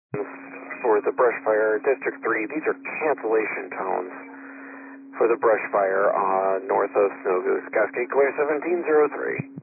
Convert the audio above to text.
for the brush fire, District 3. These are cancellation tones for the brush fire north of Snow Goose. Cascade Clear 1703.